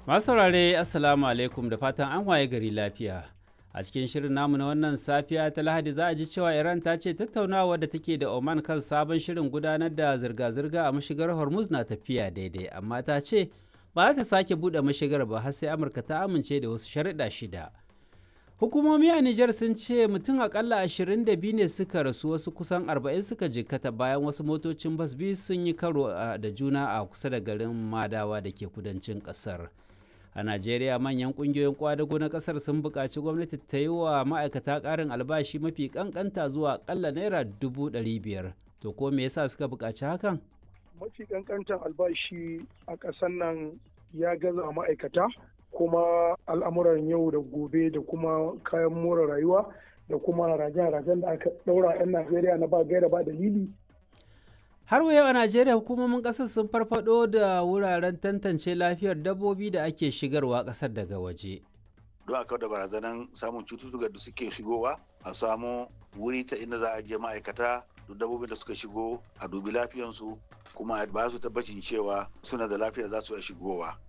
Masu saurare Assalamu alaikum da fatan an waye gari lafiya. A cikin shirin namu na wannan safiya ta Lahadi za a ji cewa Iran ta ce tattaunawa da take da Oman kan sabon shirin gudanar da zirga-zirga a mashigar Hormuz na tafiya daidai, amma ta ce ba za ta sake buɗe mashigar ba har sai Amurka ta amince da wasu sharuɗa shida. Hukumomi a Nijar sun ce mutum akalla 22 ne suka rasu, wasu kusan 40 suka jikkata bayan wasu motocin bas biyu sun yi karo da juna a kusa da garin Madawa da ke kudancin ƙasar. A Najeriya manyan ƙungiyoyin kwadago na ƙasar sun buƙaci gwamnati ta yi wa ma'aikata ƙarin albashi mafi ƙanƙanta zuwa ƙalla naira 500,000. To ko me yasa suka buƙaci hakan? Mafi ƙanƙantan albashi a ƙasar nan ya gaza ma'aikata, kuma al'amuran yau da gobe da kuma kayan more rayuwa da kuma rajen da aka ɗaura 'yan Najeriya na ba gaira ba dalili. Har wa yau a Najeriya hukumomin ƙasar sun farfado da wuraren tantance lafiyar dabbobi da ake shigarwa ƙasar daga waje. Don a da barazanan samun cututtuka da suke shigowa, a samu wuri ta inda za a je ma'aikata duk dabbobin da suka shigo a dubi lafiyansu kuma ba su tabbacin cewa suna da lafiya za su iya shigowa.